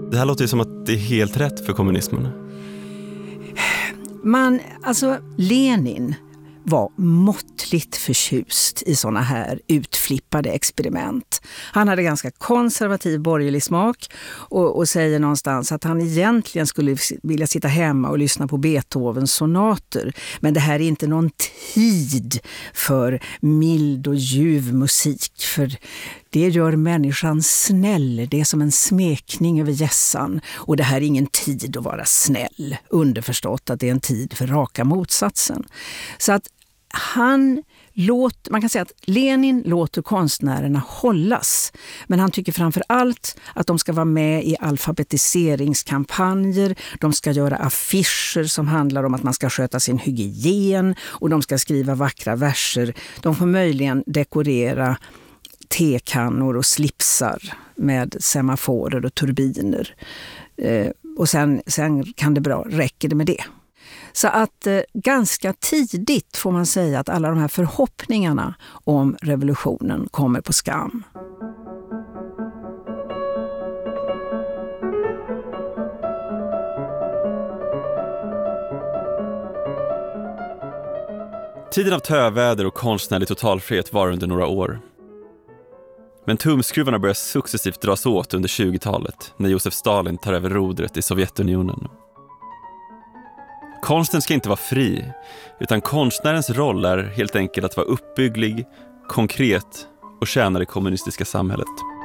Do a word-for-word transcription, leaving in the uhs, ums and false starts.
Det här låter ju som att det är helt rätt för kommunismen. Man, alltså Lenin var måttligt förtjust i såna här utflippade experiment. Han hade ganska konservativ borgerlig smak och, och säger någonstans att han egentligen skulle vilja sitta hemma och lyssna på Beethovens sonater. Men det här är inte någon tid för mild och ljuv musik, för det gör människan snäll. Det är som en smekning över gässan. Och det här är ingen tid att vara snäll. Underförstått att det är en tid för raka motsatsen. Så att han låter, man kan säga att Lenin låter konstnärerna hållas. Men han tycker framför allt att de ska vara med i alfabetiseringskampanjer. De ska göra affischer som handlar om att man ska sköta sin hygien. Och de ska skriva vackra verser. De får möjligen dekorera tekannor och slipsar med semaforer och turbiner. Eh, och sen, sen kan det bra, räcker det med det. Så att eh, ganska tidigt får man säga att alla de här förhoppningarna om revolutionen kommer på skam. Tiden av töväder och konstnärlig totalfrihet var under några år. Men tumskruvarna börjar successivt dras åt under tjugotalet när Josef Stalin tar över rodret i Sovjetunionen. Konsten ska inte vara fri, utan konstnärens roll är helt enkelt att vara uppbygglig, konkret och tjäna det kommunistiska samhället.